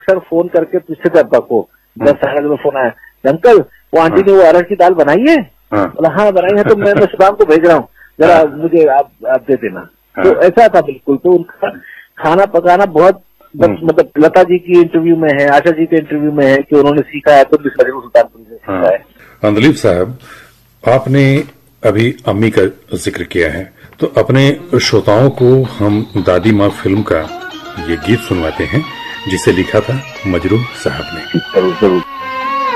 Sir phone करके पूछते थे अब्बा को 10 में फोन आया, अंकल वो आंटी ने वो अरहर की दाल बनाई है? बोला हाँ बनाई है, तो मैं सुदाम को भेज रहा हूँ, जरा मुझे आप दे देना। तो ऐसा था बिल्कुल। तो उनका खाना पकाना बहुत मतलब लता जी की इंटरव्यू में है, आशा जी के इंटरव्यू में है कि उन्होंने सीखा है, तो सुल्तानपुर से सीखा है। अंदलीब साहब, आपने अभी अम्मी का जिक्र किया है, तो अपने श्रोताओं को हम दादी माँ फिल्म का ये गीत सुनवाते हैं जिसे लिखा था मजरूह साहब ने। जरूर जरूर।